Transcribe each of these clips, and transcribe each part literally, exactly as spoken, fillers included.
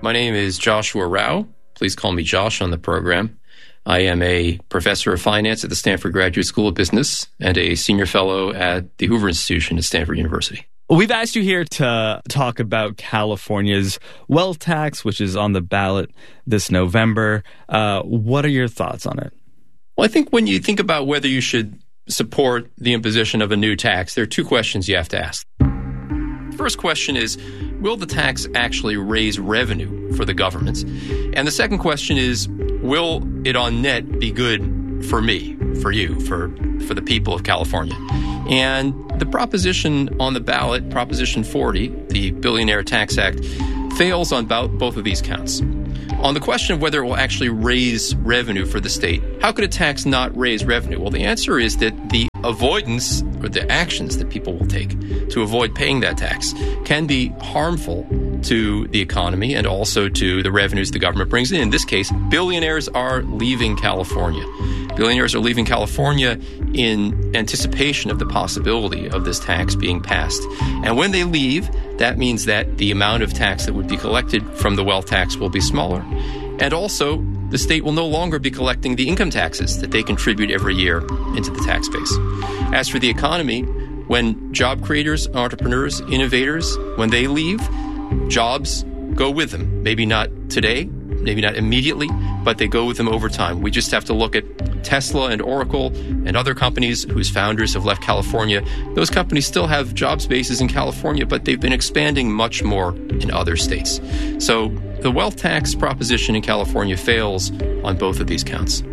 My name is Joshua Rao. Please call me Josh on the program. I am a professor of finance at the Stanford Graduate School of Business and a senior fellow at the Hoover Institution at Stanford University. We've asked you here to talk about California's wealth tax, which is on the ballot this November. Uh, what are your thoughts on it? Well, I think when you think about whether you should support the imposition of a new tax, there are two questions you have to ask. The first question is, will the tax actually raise revenue for the government? And the second question is, will it on net be good for me, for you, for, for the people of California? And the proposition on the ballot, Proposition forty, the Billionaire Tax Act, fails on both, both of these counts. On the question of whether it will actually raise revenue for the state, how could a tax not raise revenue? Well, the answer is that the avoidance or the actions that people will take to avoid paying that tax can be harmful to the economy and also to the revenues the government brings in. In this case, billionaires are leaving California. Billionaires are leaving California in anticipation of the possibility of this tax being passed. And when they leave, that means that the amount of tax that would be collected from the wealth tax will be smaller. And also, the state will no longer be collecting the income taxes that they contribute every year into the tax base. As for the economy, when job creators, entrepreneurs, innovators, when they leave, jobs go with them. Maybe not today, maybe not immediately, but they go with them over time. We just have to look at Tesla and Oracle and other companies whose founders have left California. Those companies still have job spaces in California, but they've been expanding much more in other states. So the wealth tax proposition in California fails on both of these counts.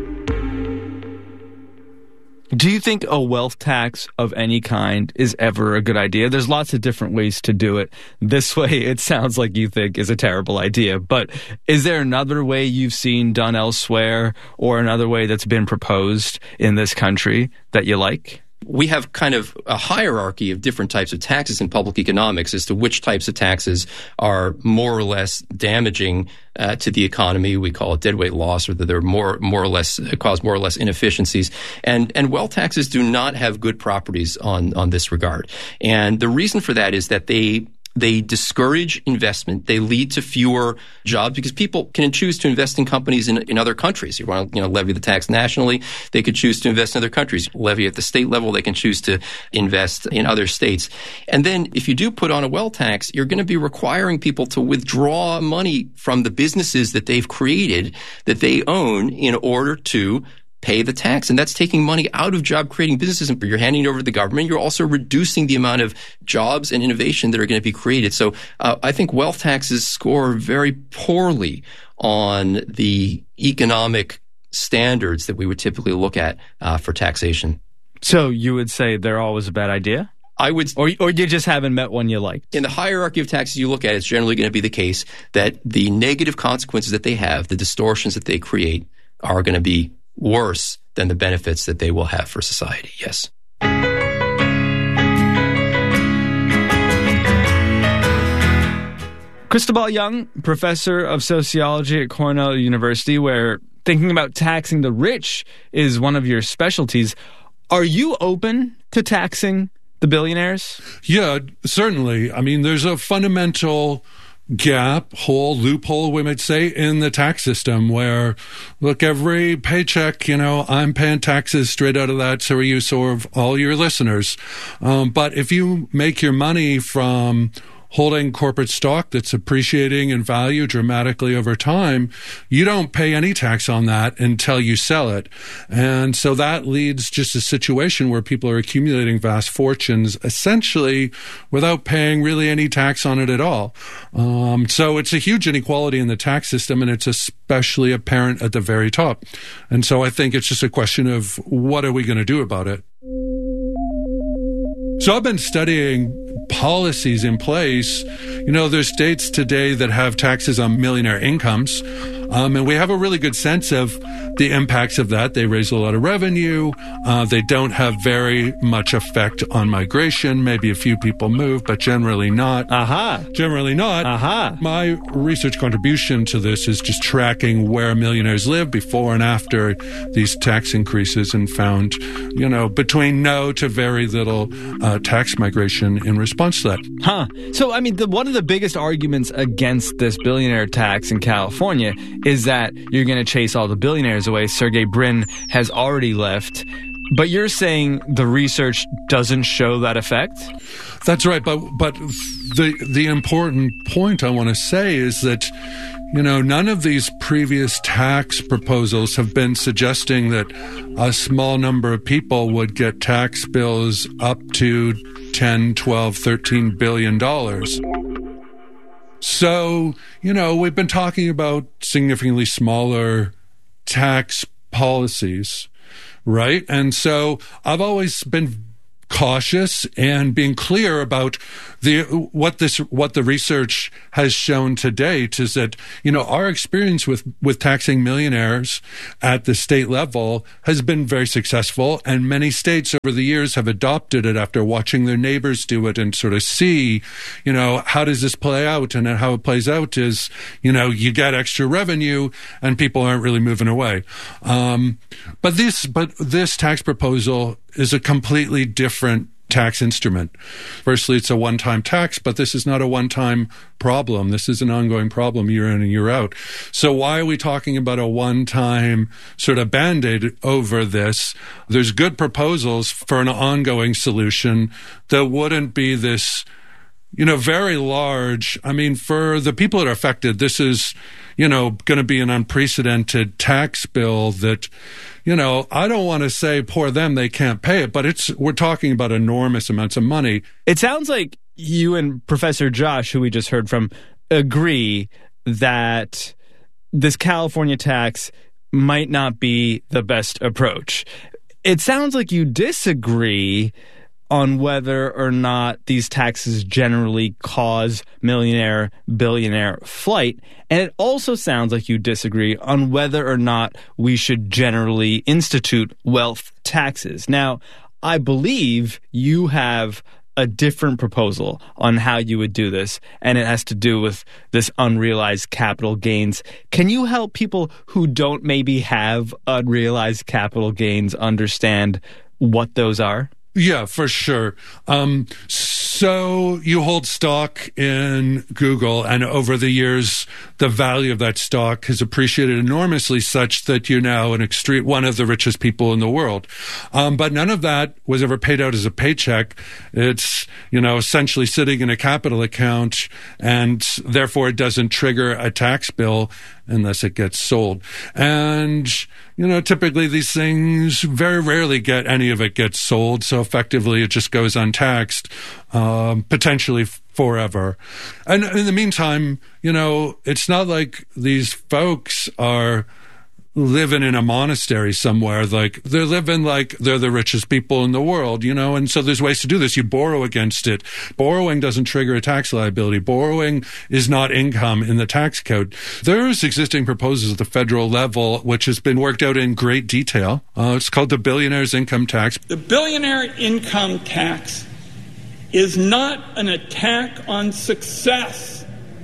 Do you think a wealth tax of any kind is ever a good idea? There's lots of different ways to do it. This way, it sounds like you think is a terrible idea. But is there another way you've seen done elsewhere or another way that's been proposed in this country that you like? We have kind of a hierarchy of different types of taxes in public economics as to which types of taxes are more or less damaging uh, to the economy. We call it deadweight loss, or that they're more, more or less cause more or less inefficiencies. And and wealth taxes do not have good properties on on this regard. And the reason for that is that they They discourage investment. They lead to fewer jobs because people can choose to invest in companies in, in other countries. You want to you know, levy the tax nationally. They could choose to invest in other countries. Levy at the state level. They can choose to invest in other states. And then if you do put on a wealth tax, you're going to be requiring people to withdraw money from the businesses that they've created, that they own, in order to pay the tax. And that's taking money out of job-creating businesses, and you're handing it over to the government. You're also reducing the amount of jobs and innovation that are going to be created. So uh, I think wealth taxes score very poorly on the economic standards that we would typically look at uh, for taxation. So you would say they're always a bad idea? I would, or, or you just haven't met one you liked? In the hierarchy of taxes you look at, it's generally going to be the case that the negative consequences that they have, the distortions that they create, are going to be worse than the benefits that they will have for society. Yes. Cristobal Young, professor of sociology at Cornell University, where thinking about taxing the rich is one of your specialties. Are you open to taxing the billionaires? Yeah, certainly. I mean, there's a fundamental gap, hole, loophole, we might say, in the tax system where, look, every paycheck, you know, I'm paying taxes straight out of that, so are you, so are all your listeners. Um, but if you make your money from holding corporate stock that's appreciating in value dramatically over time, you don't pay any tax on that until you sell it. And so that leads just a situation where people are accumulating vast fortunes essentially without paying really any tax on it at all. Um, so it's a huge inequality in the tax system, and it's especially apparent at the very top. And so I think it's just a question of what are we going to do about it? So I've been studying policies in place. You know, there's states today that have taxes on millionaire incomes. Um, and we have a really good sense of the impacts of that. They raise a lot of revenue. Uh, they don't have very much effect on migration. Maybe a few people move, but generally not. Aha. Generally not. Aha. My research contribution to this is just tracking where millionaires live before and after these tax increases, and found, you know, between no to very little uh, tax migration in response to that. Huh. So, I mean, the, one of the biggest arguments against this billionaire tax in California is that you're going to chase all the billionaires away. Sergey Brin has already left. But you're saying the research doesn't show that effect? That's right. But but the the important point I want to say is that, you know, none of these previous tax proposals have been suggesting that a small number of people would get tax bills up to ten, twelve, thirteen billion dollars. So, you know, we've been talking about significantly smaller tax policies, right? And so I've always been cautious and being clear about the what this what the research has shown to date is that, you know, our experience with with taxing millionaires at the state level has been very successful, and many states over the years have adopted it after watching their neighbors do it and sort of see, you know, how does this play out? And how it plays out is, you know, you get extra revenue and people aren't really moving away. Um, but this but this tax proposal is a completely different tax instrument. Firstly, it's a one-time tax, but this is not a one-time problem. This is an ongoing problem year in and year out. So why are we talking about a one-time sort of Band-Aid over this? There's good proposals for an ongoing solution that wouldn't be this, you know, very large. I mean, for the people that are affected, this is, you know, going to be an unprecedented tax bill that, you know, I don't want to say poor them, they can't pay it, but it's we're talking about enormous amounts of money. It sounds like you and Professor Josh, who we just heard from, agree that this California tax might not be the best approach. It sounds like you disagree on whether or not these taxes generally cause millionaire, billionaire flight. And it also sounds like you disagree on whether or not we should generally institute wealth taxes. Now, I believe you have a different proposal on how you would do this, and it has to do with this unrealized capital gains. Can you help people who don't maybe have unrealized capital gains understand what those are? Yeah, for sure. Um, so you hold stock in Google, and over the years, the value of that stock has appreciated enormously, such that you're now an extreme, one of the richest people in the world. Um, but none of that was ever paid out as a paycheck. It's, you know, essentially sitting in a capital account, and therefore it doesn't trigger a tax bill unless it gets sold. And, you know, typically these things, very rarely get any of it gets sold. So effectively it just goes untaxed, um, potentially forever. And in the meantime, you know, it's not like these folks are living in a monastery somewhere. Like, they're living like they're the richest people in the world, you know, and so there's ways to do this. You borrow against it. Borrowing doesn't trigger a tax liability. Borrowing is not income in the tax code. There's existing proposals at the federal level, which has been worked out in great detail. Uh, it's called the Billionaire's Income Tax. The Billionaire Income Tax is not an attack on success.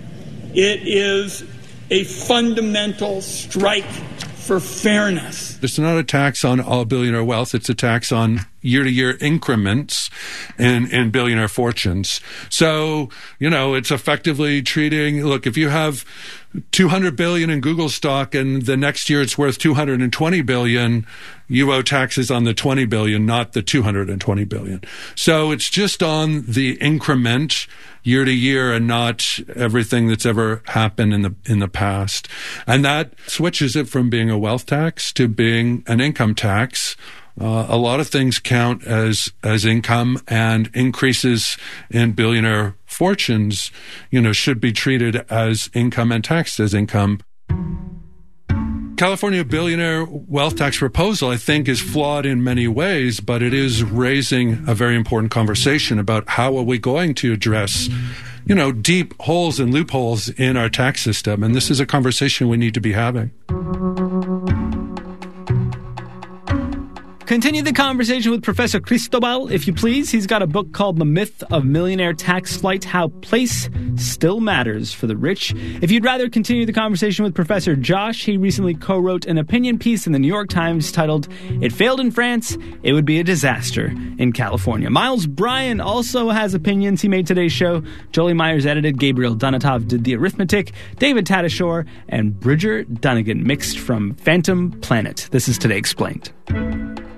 It is a fundamental strike for fairness. It's not a tax on all billionaire wealth. It's a tax on year-to-year increments in, in billionaire fortunes. So, you know, it's effectively treating, look, if you have two hundred billion dollars in Google stock and the next year it's worth two hundred twenty billion dollars, you owe taxes on the twenty billion dollars, not the two hundred twenty billion dollars. So it's just on the increment year to year and not everything that's ever happened in the in the past. And that switches it from being a wealth tax to being an income tax. Uh, a lot of things count as as income, and increases in billionaire fortunes, you know, should be treated as income and taxed as income. California billionaire wealth tax proposal, I think, is flawed in many ways, but it is raising a very important conversation about how are we going to address you know, deep holes and loopholes in our tax system. And this is a conversation we need to be having. Continue the conversation with Professor Cristobal, if you please. He's got a book called The Myth of Millionaire Tax Flight, How Place Still Matters for the Rich. If you'd rather continue the conversation with Professor Josh, he recently co-wrote an opinion piece in the New York Times titled, It Failed in France, It Would Be a Disaster in California. Miles Bryan also has opinions. He made today's show. Jolie Myers edited, Gabriel Donatov did the arithmetic, David Tadashore, and Bridger Dunnigan mixed from Phantom Planet. This is Today Explained.